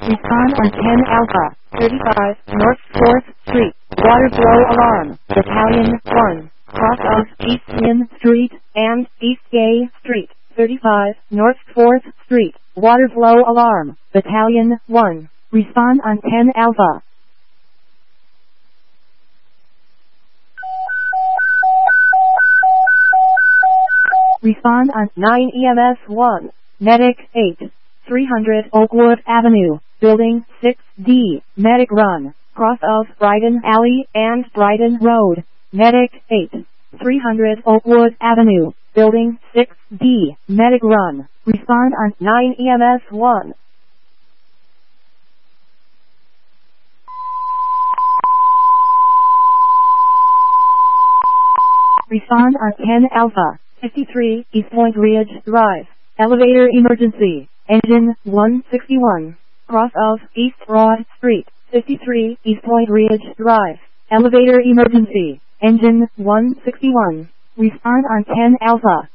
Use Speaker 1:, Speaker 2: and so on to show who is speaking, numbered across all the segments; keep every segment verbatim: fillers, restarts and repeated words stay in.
Speaker 1: Respond on ten Alpha, thirty-five, North fourth Street, water flow alarm, Battalion one, cross of East Main Street and East Gay Street, thirty-five, North fourth Street, water flow alarm, Battalion one. Respond on ten Alpha. Respond on nine E M S one, Medic eight, three hundred Oakwood Avenue, Building six D, Medic Run, cross of Brighton Alley and Brighton Road, Medic eight, three hundred Oakwood Avenue, Building six D, Medic Run. Respond on nine E M S one. Respond on ten Alpha, fifty-three East Point Ridge Drive, elevator emergency, engine one sixty-one, cross of East Broad Street, fifty-three East Point Ridge Drive, elevator emergency, engine one sixty-one. Respond on ten Alpha.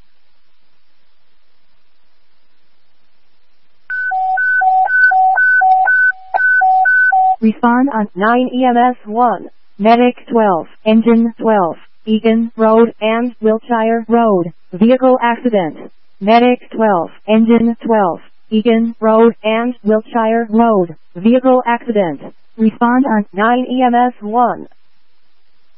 Speaker 1: Respond on nine E M S one, Medic twelve, engine twelve, Egan Road and Wiltshire Road, vehicle accident. Medic twelve, engine twelve, Egan Road and Wiltshire Road, vehicle accident. Respond on nine E M S one.